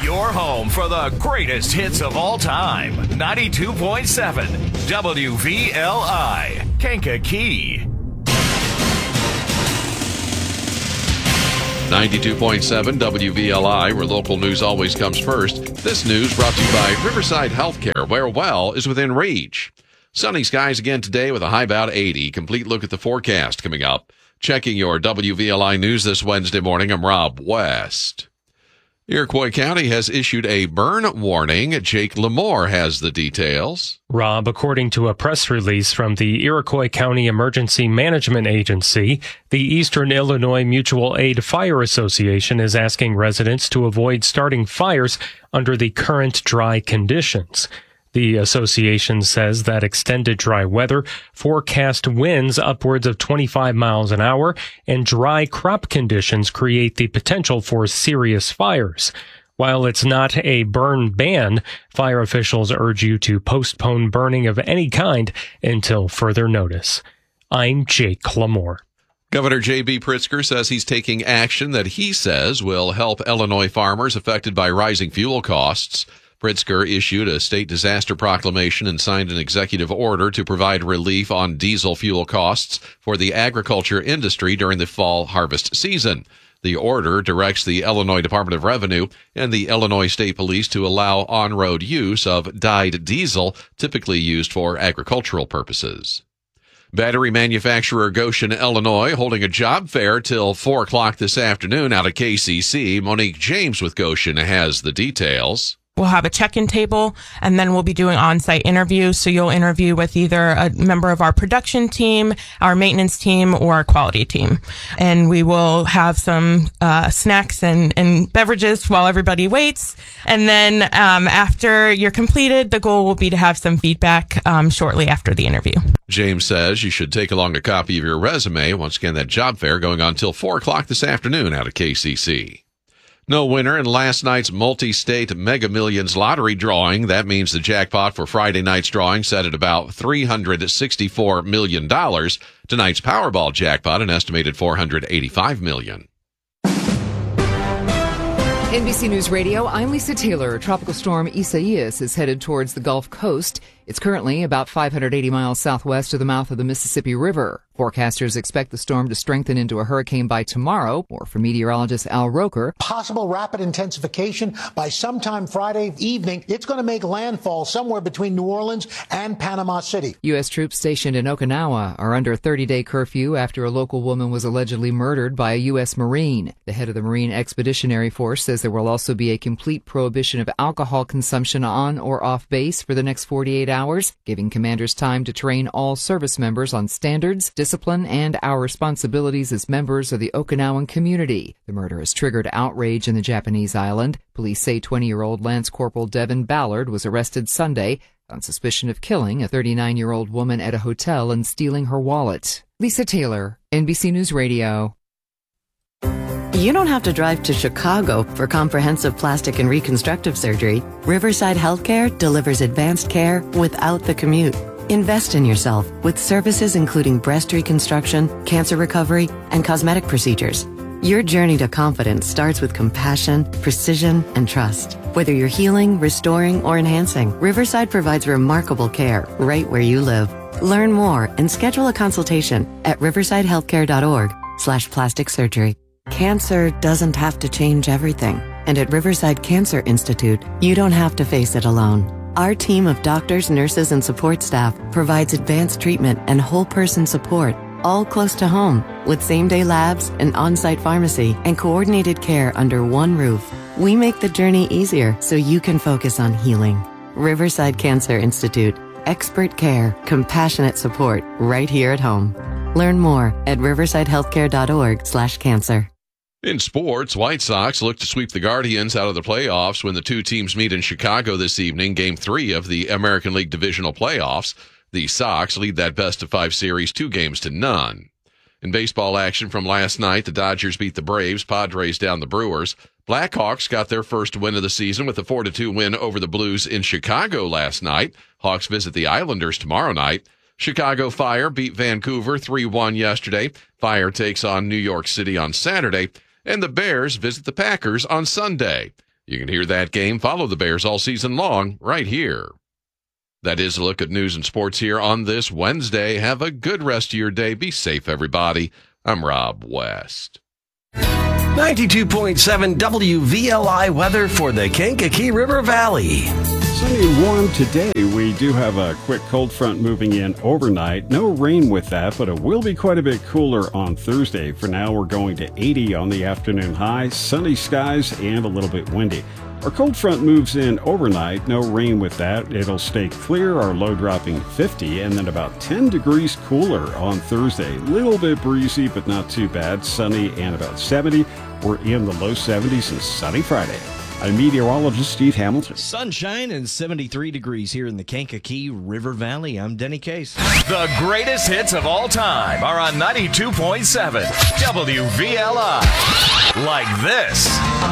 Your home for the greatest hits of all time. 92.7 WVLI, Kankakee. 92.7 WVLI, where local news always comes first. This news brought to you by Riverside Healthcare, where well is within reach. Sunny skies again today with a high about 80. Complete look at the forecast coming up. Checking your WVLI news this Wednesday morning, I'm Rob West. Iroquois County has issued a burn warning. Jake Lamore has the details. Rob, according to a press release from the Iroquois County Emergency Management Agency, the Eastern Illinois Mutual Aid Fire Association is asking residents to avoid starting fires under the current dry conditions. The association says that extended dry weather, forecast winds upwards of 25 miles an hour, and dry crop conditions create the potential for serious fires. While it's not a burn ban, fire officials urge you to postpone burning of any kind until further notice. I'm Jake Lamore. Governor J.B. Pritzker says he's taking action that he says will help Illinois farmers affected by rising fuel costs. Pritzker issued a state disaster proclamation and signed an executive order to provide relief on diesel fuel costs for the agriculture industry during the fall harvest season. The order directs the Illinois Department of Revenue and the Illinois State Police to allow on-road use of dyed diesel, typically used for agricultural purposes. Battery manufacturer Goshen, Illinois, holding a job fair till 4 o'clock this afternoon out of KCC. Monique James with Goshen has the details. We'll have a check-in table, and then we'll be doing on-site interviews. So you'll interview with either a member of our production team, our maintenance team, or our quality team. And we will have some snacks and beverages while everybody waits. And then after you're completed, the goal will be to have some feedback shortly after the interview. James says you should take along a copy of your resume. Once again, that job fair going on till 4 o'clock this afternoon out of KCC. No winner in last night's multi-state Mega Millions lottery drawing. That means the jackpot for Friday night's drawing set at about $364 million. Tonight's Powerball jackpot, an estimated $485 million. NBC News Radio, I'm Lisa Taylor. Tropical storm Isaias is headed towards the Gulf Coast. It's currently about 580 miles southwest of the mouth of the Mississippi River. Forecasters expect the storm to strengthen into a hurricane by tomorrow. More from meteorologist Al Roker. Possible rapid intensification by sometime Friday evening. It's going to make landfall somewhere between New Orleans and Panama City. U.S. troops stationed in Okinawa are under a 30-day curfew after a local woman was allegedly murdered by a U.S. Marine. The head of the Marine Expeditionary Force says there will also be a complete prohibition of alcohol consumption on or off base for the next 48 hours, giving commanders time to train all service members on standards, discipline, and our responsibilities as members of the Okinawan community. The murder has triggered outrage in the Japanese island. Police say 20-year-old Lance Corporal Devin Ballard was arrested Sunday on suspicion of killing a 39-year-old woman at a hotel and stealing her wallet. Lisa Taylor, NBC News Radio. You don't have to drive to Chicago for comprehensive plastic and reconstructive surgery. Riverside Healthcare delivers advanced care without the commute. Invest in yourself with services including breast reconstruction, cancer recovery, and cosmetic procedures. Your journey to confidence starts with compassion, precision, and trust. Whether you're healing, restoring, or enhancing, Riverside provides remarkable care right where you live. Learn more and schedule a consultation at riversidehealthcare.org/plastic surgery. Cancer doesn't have to change everything. And at Riverside Cancer Institute, you don't have to face it alone. Our team of doctors, nurses, and support staff provides advanced treatment and whole person support, all close to home, with same-day labs, an on-site pharmacy, and coordinated care under one roof. We make the journey easier so you can focus on healing. Riverside Cancer Institute. Expert care, compassionate support, right here at home. Learn more at riversidehealthcare.org/cancer. In sports, White Sox look to sweep the Guardians out of the playoffs when the two teams meet in Chicago this evening, Game 3 of the American League Divisional Playoffs. The Sox lead that best-of-5 series 2-0. In baseball action from last night, the Dodgers beat the Braves, Padres down the Brewers. Blackhawks got their first win of the season with a 4-2 win over the Blues in Chicago last night. Hawks visit the Islanders tomorrow night. Chicago Fire beat Vancouver 3-1 yesterday. Fire takes on New York City on Saturday. And the Bears visit the Packers on Sunday. You can hear that game, follow the Bears all season long, right here. That is a look at news and sports here on this Wednesday. Have a good rest of your day. Be safe, everybody. I'm Rob West. 92.7 WVLI weather for the Kankakee River Valley. Sunny and warm today. We do have a quick cold front moving in overnight. No rain with that, but it will be quite a bit cooler on Thursday. For now, we're going to 80 on the afternoon high, sunny skies, and a little bit windy. Our cold front moves in overnight. No rain with that. It'll stay clear, our low dropping 50, and then about 10 degrees cooler on Thursday. Little bit breezy, but not too bad. Sunny and about 70. We're in the low 70s and sunny Friday. I'm meteorologist Steve Hamilton. Sunshine and 73 degrees here in the Kankakee River Valley. I'm Denny Case. The greatest hits of all time are on 92.7 WVLI. Like this.